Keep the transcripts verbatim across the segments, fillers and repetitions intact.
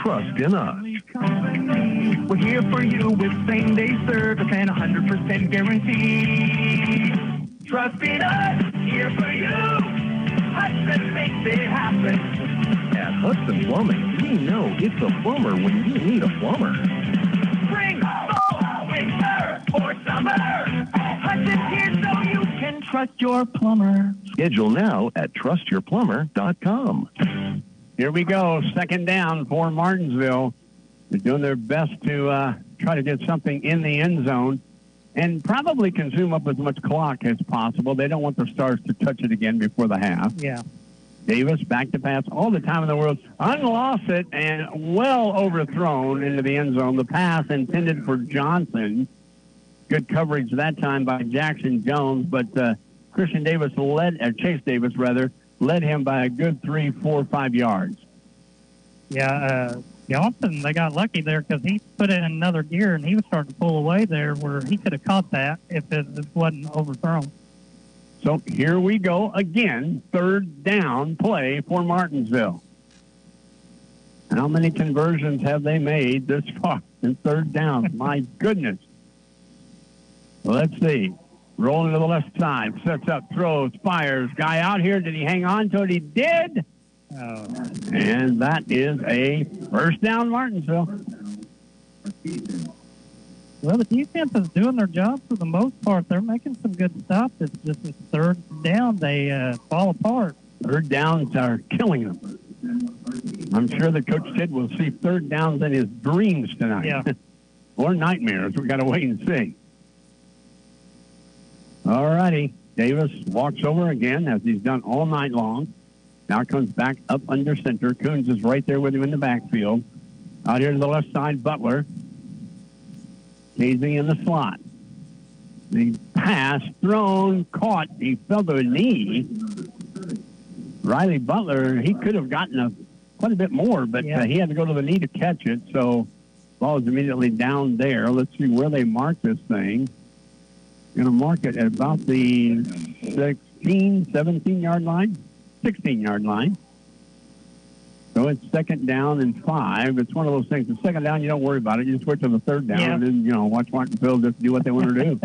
trust in us. We're here for you with same-day service and one hundred percent guarantee. Trust in us, here for you. Hudson makes it happen. At Hudson Plumbing, we know it's a plumber when you need a plumber. Spring, fall, winter, or summer. Hudson's here so you can trust your plumber. Schedule now at trust your plumber dot com. Here we go, second down for Martinsville. They're doing their best to uh, try to get something in the end zone and probably consume up as much clock as possible. They don't want the Stars to touch it again before the half. Yeah. Davis back to pass all the time in the world. Unlost it and well overthrown into the end zone. The pass intended for Johnson. Good coverage that time by Jackson Jones, but uh, Christian Davis led, or Chase Davis rather, led him by a good three, four, five yards. Yeah, uh, Johnson, they got lucky there because he put it in another gear and he was starting to pull away there where he could have caught that if it wasn't overthrown. So here we go again, third down play for Martinsville. How many conversions have they made this far in third down? My goodness. Well, let's see. Rolling to the left side, sets up, throws, fires. Guy out here. Did he hang on to it? He did. Oh. And that is a first down, Martinsville. Well, the defense is doing their job for the most part. They're making some good stops. It's just this third down, they uh, fall apart. Third downs are killing them. I'm sure that Coach Sid will see third downs in his dreams tonight. Yeah. Or nightmares. We've got to wait and see. All righty. Davis walks over again, as he's done all night long. Now comes back up under center. Coons is right there with him in the backfield. Out here to the left side, Butler. Casey in the slot. The pass thrown, caught. He fell to a knee. Riley Butler, he could have gotten a quite a bit more, but yeah. uh, he had to go to the knee to catch it. So ball is immediately down there. Let's see where they mark this thing. Going to mark it at about the sixteen, seventeen-yard line, sixteen-yard line. So it's second down and five. It's one of those things. The second down, you don't worry about it. You just wait till the third down yeah. and then, you know, watch Martinsville just do what they want to do.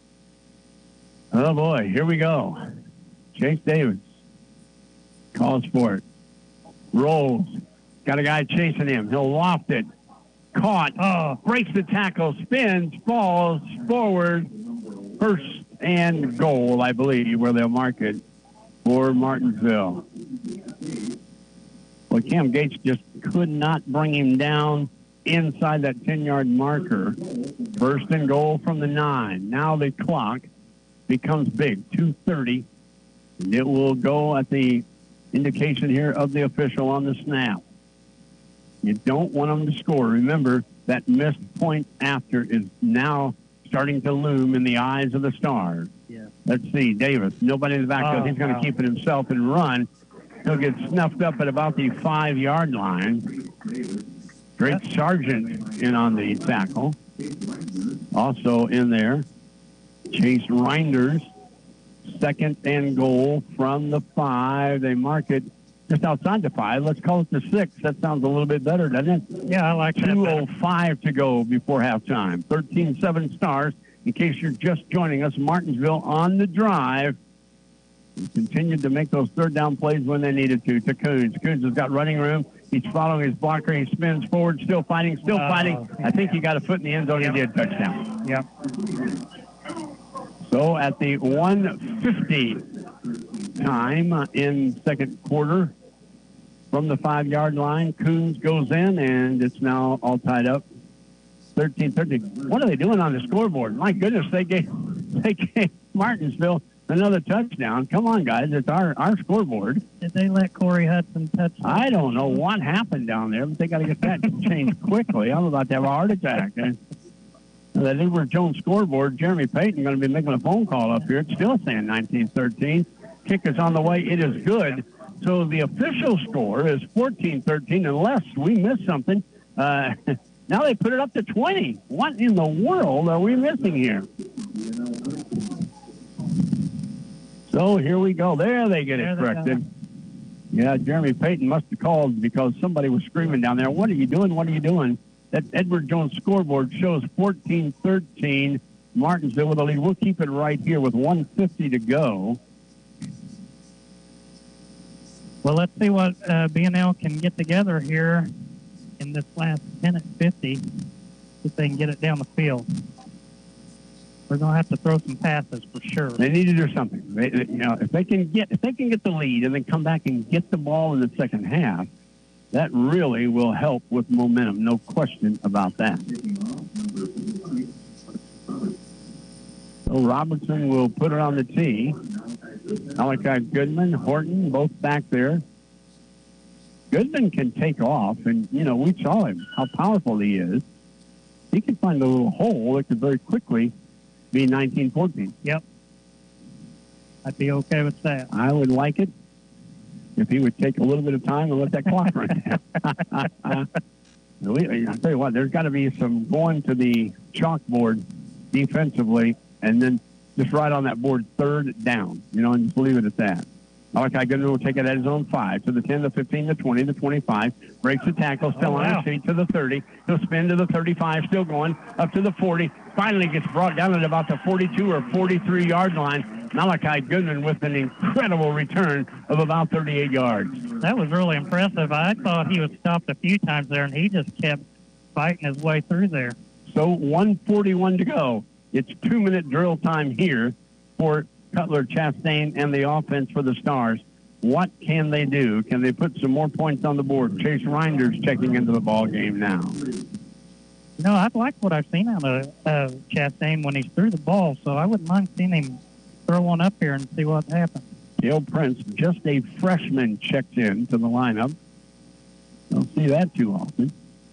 Oh, boy. Here we go. Chase Davis calls for it. Rolls. Got a guy chasing him. He'll loft it. Caught. Oh. Breaks the tackle. Spins. Falls forward. First and goal, I believe, where they'll mark it for Martinsville. Well, Cam Gates just could not bring him down inside that ten-yard marker. First and goal from the nine. Now the clock becomes big, two thirty. And it will go at the indication here of the official on the snap. You don't want them to score. Remember, that missed point after is now starting to loom in the eyes of the Stars. Yeah. Let's see, Davis. Nobody in the backfield. Oh, He's going to wow. keep it himself and run. He'll get snuffed up at about the five-yard line. Drake Sargent in on the tackle. Also in there, Chase Reinders. Second and goal from the five. They mark it just outside the five. Let's call it the six. That sounds a little bit better, doesn't it? Yeah, I like that. two oh five to go before halftime. thirteen seven Stars. In case you're just joining us, Martinsville on the drive. He continued to make those third down plays when they needed to. To Coons. Coons has got running room. He's following his blocker. He spins forward, still fighting, still Oh, fighting. I think he got a foot in the end zone. Yep. He did touchdown. Yep. So at the one fifty time in second quarter from the five-yard line, Coons goes in, and it's now all tied up. thirteen thirteen. What are they doing on the scoreboard? My goodness, they gave, they gave Martinsville another touchdown. Come on, guys. It's our, our scoreboard. Did they let Corey Hudson touch that? I don't know what happened down there, but they got to get that changed quickly. I'm about to have a heart attack. And that Edward Jones scoreboard, Jeremy Payton going to be making a phone call up here. It's still saying nineteen thirteen. Kick is on the way. It is good. So the official score is fourteen thirteen, unless we missed something. Uh, now they put it up to twenty. What in the world are we missing here? So here we go. There they get There it they corrected. Yeah, Jeremy Payton must have called because somebody was screaming down there, what are you doing, what are you doing? That Edward Jones scoreboard shows fourteen thirteen, Martinsville with a lead. We'll keep it right here with one fifty to go. Well, let's see what uh, B and L can get together here in this last minute fifty, if they can get it down the field. We're going to have to throw some passes for sure. They need to do something. They, they, you know, if they can get if they can get the lead and then come back and get the ball in the second half, that really will help with momentum. No question about that. So Robertson will put it on the tee. Malachi Goodman, Horton, both back there. Goodman can take off, and, you know, we saw him, how powerful he is. He can find a little hole that could very quickly be nineteen fourteen. Yep. I'd be okay with that. I would like it if he would take a little bit of time and let that clock run down. I'll tell you what, there's got to be some going to the chalkboard defensively and then just right on that board, third down, you know, and just leave it at that. Malachi Goodman will take it at his own five, to the ten, the fifteen, the twenty, the twenty-five. Breaks the tackle, still oh, on wow. his feet to the thirty. He'll spin to the thirty-five, still going, up to the forty. Finally gets brought down at about the forty-two or forty-three-yard line. Malachi Goodman with an incredible return of about thirty-eight yards. That was really impressive. I thought he was stopped a few times there, and he just kept fighting his way through there. So one forty-one to go. It's two-minute drill time here for Cutler Chastain and the offense for the Stars. What can they do? Can they put some more points on the board? Chase Reinders checking into the ball game now. You know, I've liked what I've seen out of uh, Chastain when he's threw the ball, so I wouldn't mind seeing him throw one up here and see what happens. Cale Prince, just a freshman, checked in to the lineup. Don't see that too often.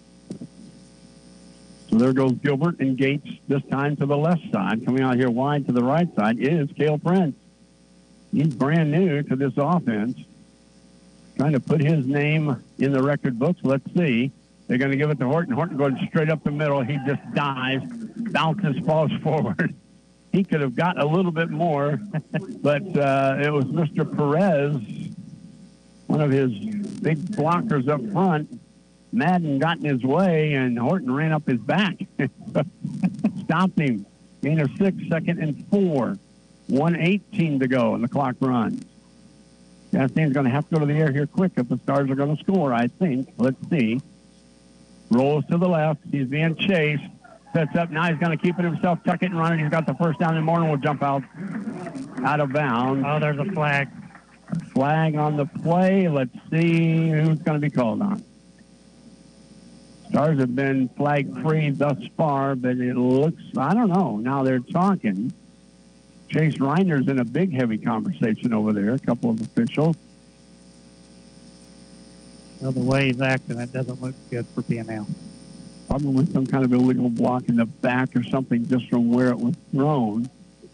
So there goes Gilbert and Gates, this time to the left side. Coming out here wide to the right side is Cale Prince. He's brand new to this offense. Trying to put his name in the record books. Let's see. They're going to give it to Horton. Horton going straight up the middle. He just dives, bounces, falls forward. He could have got a little bit more, but uh, it was Mister Perez, one of his big blockers up front. Madden got in his way, and Horton ran up his back. Stopped him. Gain of six, second and four. one eighteen to go, and the clock runs. Chastain's going to have to go to the air here quick if the Stars are going to score, I think. Let's see. Rolls to the left. He's being chased. Sets up. Now he's going to keep it himself, tuck it and run it. He's got the first down, and Morton will jump out out of bounds. Oh, there's a flag. Flag on the play. Let's see who's going to be called on. Stars have been flag-free thus far, but it looks, I don't know. Now they're talking. Chase Reiner's in a big, heavy conversation over there, a couple of officials. Well, the way he's acting, it doesn't look good for B and L. Probably some kind of illegal block in the back or something just from where it was thrown.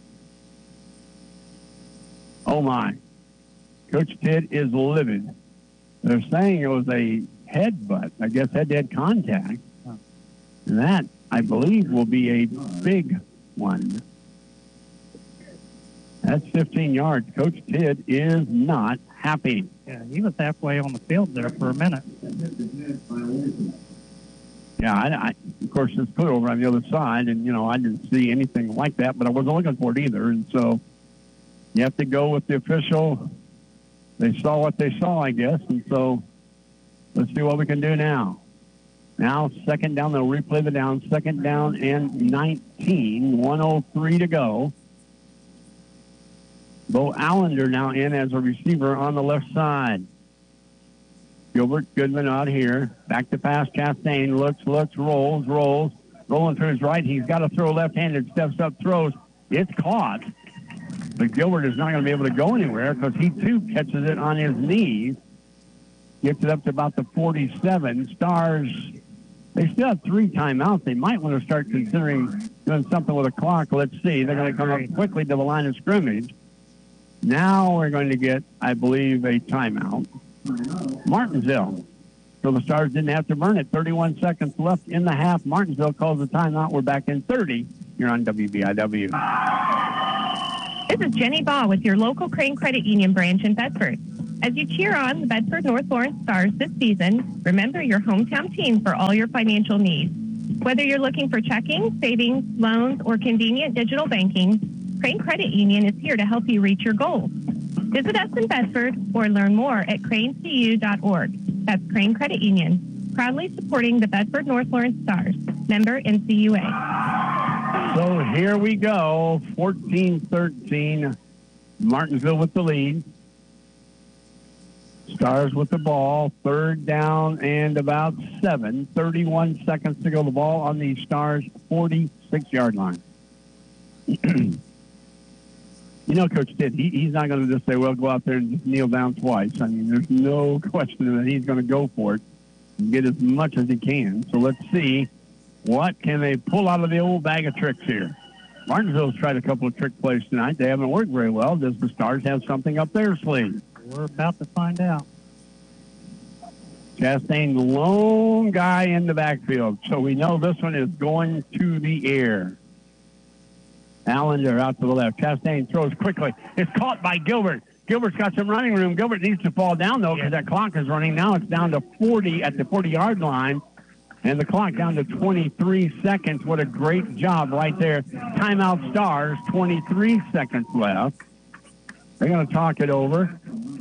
Oh, my. Coach Tidd is livid. They're saying it was a headbutt, I guess head-to-head contact. And that, I believe, will be a big one. That's fifteen yards. Coach Tidd is not happy. Yeah, he was halfway on the field there for a minute. Yeah, I, I, of course, it's put over on the other side, and, you know, I didn't see anything like that, but I wasn't looking for it either. And so you have to go with the official. They saw what they saw, I guess, and so let's see what we can do now. Now, second down, they'll replay the down. Second down and nineteen, one oh three to go. Bo Allender now in as a receiver on the left side. Gilbert Goodman out here. Back to pass. Chastain looks, looks, rolls, rolls. Rolling to his right. He's got to throw left-handed. Steps up, throws. It's caught. But Gilbert is not going to be able to go anywhere because he, too, catches it on his knees. Gets it up to about the forty-seven. Stars, they still have three timeouts. They might want to start considering doing something with a clock. Let's see. They're going to come up quickly to the line of scrimmage. Now we're going to get, I believe, a timeout. Martinsville. So the Stars didn't have to burn it. thirty-one seconds left in the half. Martinsville calls the timeout. We're back in thirty here on W B I W. This is Jenny Baugh with your local Crane Credit Union branch in Bedford. As you cheer on the Bedford North Lawrence Stars this season, remember your hometown team for all your financial needs. Whether you're looking for checking, savings, loans, or convenient digital banking, Crane Credit Union is here to help you reach your goals. Visit us in Bedford or learn more at crane c u dot org. That's Crane Credit Union, proudly supporting the Bedford North Lawrence Stars. Member N C U A. So here we go, fourteen thirteen, Martinsville with the lead. Stars with the ball, third down and about seven, thirty-one seconds to go. The ball on the Stars' forty-six-yard line. You know, Coach Tidd, he, he's not going to just say, well, go out there and just kneel down twice. I mean, there's no question that he's going to go for it and get as much as he can. So let's see, what can they pull out of the old bag of tricks here? Martinsville's tried a couple of trick plays tonight. They haven't worked very well. Does the Stars have something up their sleeve? We're about to find out. Chastain, lone guy in the backfield. So we know this one is going to the air. Allender out to the left. Chastain throws quickly. It's caught by Gilbert. Gilbert's got some running room. Gilbert needs to fall down, though, because that clock is running. Now it's down to forty at the forty-yard line, and the clock down to twenty-three seconds. What a great job right there. Timeout Stars, twenty-three seconds left. They're going to talk it over.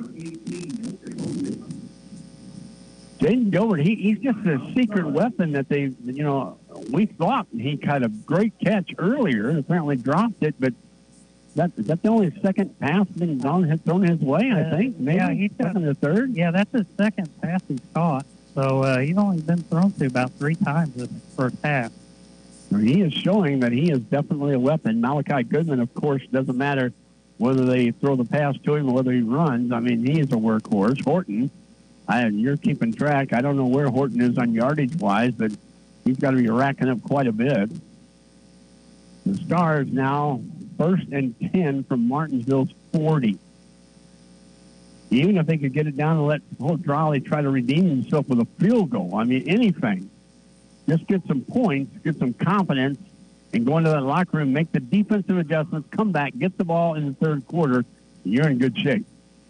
Jaden Gilbert, he, he's just a secret weapon that they, you know, we thought he had a great catch earlier and apparently dropped it, but that, is that the only second pass been gone, thrown his way, I think? Maybe yeah, he's second or third? Yeah, that's his second pass he's caught. So uh, he's only been thrown to about three times this first half. He is showing that he is definitely a weapon. Malachi Goodman, of course, doesn't matter whether they throw the pass to him or whether he runs. I mean, he is a workhorse. Horton, I, you're keeping track. I don't know where Horton is on yardage-wise, but he's got to be racking up quite a bit. The Stars now first and ten from Martinsville's forty. Even if they could get it down and let Holt Drawley try to redeem himself with a field goal, I mean, anything. Just get some points, get some confidence, and go into that locker room, make the defensive adjustments, come back, get the ball in the third quarter, and you're in good shape.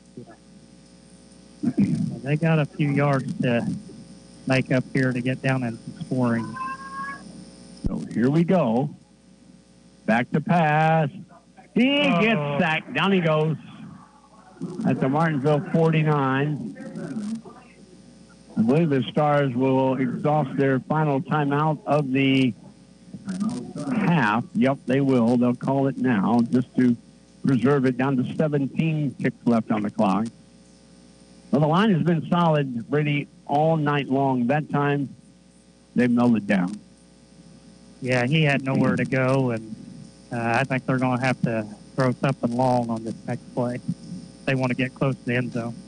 Well, they got a few yards to make up here to get down in scoring. So here we go. Back to pass. He Oh. gets sacked. Down he goes at the Martinsville forty-nine. I believe the Stars will exhaust their final timeout of the half. Yep, they will. They'll call it now just to preserve it down to seventeen ticks left on the clock. Well, the line has been solid, Brady, all night long. That time, they melted down. Yeah, he had nowhere to go, and uh, I think they're going to have to throw something long on this next play. They want to get close to the end zone.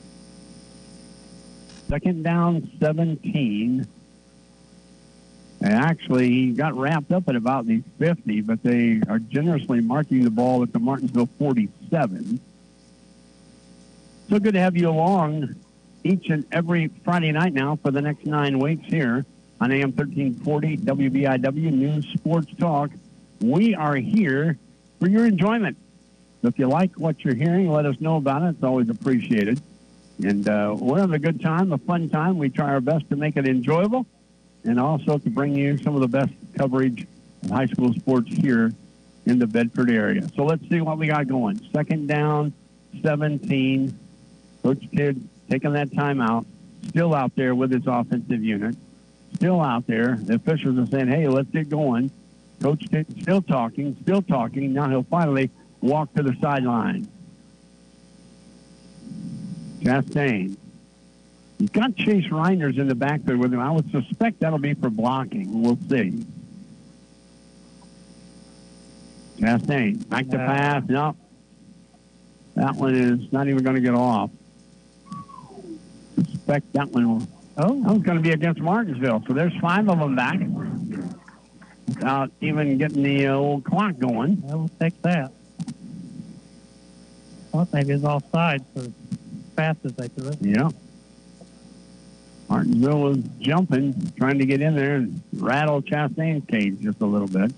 Second down, seventeen. And actually, he got wrapped up at about the fifty, but they are generously marking the ball at the Martinsville forty-seven. So good to have you along each and every Friday night now for the next nine weeks here on A M thirteen forty W B I W News Sports Talk. We are here for your enjoyment. So if you like what you're hearing, let us know about it. It's always appreciated. And uh, we're having a good time, a fun time. We try our best to make it enjoyable and also to bring you some of the best coverage of high school sports here in the Bedford area. So let's see what we got going. Second down, seventeen. Coach Tidd taking that timeout, still out there with his offensive unit, still out there. The officials are saying, hey, let's get going. Coach Tidd still talking, still talking. Now he'll finally walk to the sideline. Chastain. He's got Chase Reinders in the back there with him. I would suspect that'll be for blocking. We'll see. Chastain. Back to pass. No. That one is not even going to get off. Suspect that one will. Oh, that was going to be against Martinsville. So there's five of them back without even getting the uh, old clock going. I will take that. Well, maybe it's offside for as fast as they threw it. Yeah. Martinsville was jumping, trying to get in there and rattle Chastain's cage just a little bit.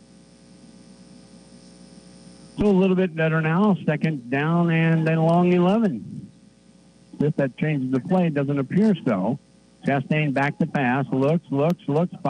So a little bit better now. Second down and then long eleven. if that changes the play. Doesn't appear so. Chastain back to pass, looks, looks, looks,